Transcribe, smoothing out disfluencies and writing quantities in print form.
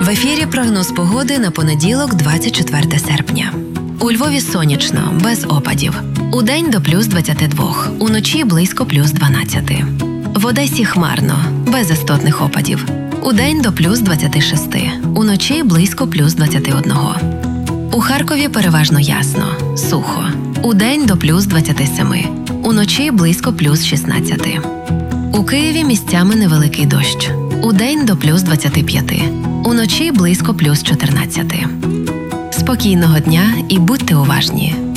В ефірі прогноз погоди на понеділок, 24 серпня. У Львові сонячно, без опадів. Удень до плюс 22, уночі близько плюс 12. В Одесі хмарно, без істотних опадів. Удень до плюс 26, уночі близько плюс 21. У Харкові переважно ясно, сухо. Удень до плюс 27, уночі близько плюс 16. У Києві місцями невеликий дощ. Удень до плюс 25, уночі близько плюс 14. Спокійного дня і будьте уважні.